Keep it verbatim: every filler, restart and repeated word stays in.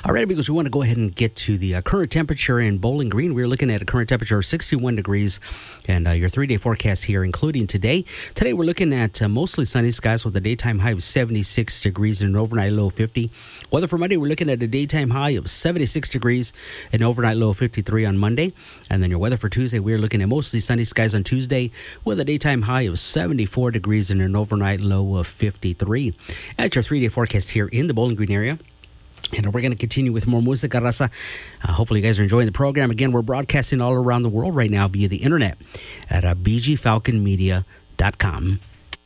All right, amigos, we want to go ahead and get to the uh, current temperature in Bowling Green. We're looking at a current temperature of sixty-one degrees and uh, your three-day forecast here, including today. Today, we're looking at uh, mostly sunny skies with a daytime high of seventy-six degrees and an overnight low of fifty. Weather for Monday, we're looking at a daytime high of seventy-six degrees and overnight low of fifty-three on Monday. And then your weather for Tuesday, we're looking at mostly sunny skies on Tuesday with a daytime high of seventy-four degrees and an overnight low of fifty-three. That's your three-day forecast here in the Bowling Green area. And we're going to continue with more Música Raza. Uh, hopefully you guys are enjoying the program. Again, we're broadcasting all around the world right now via the internet at uh, b g falcon media dot com.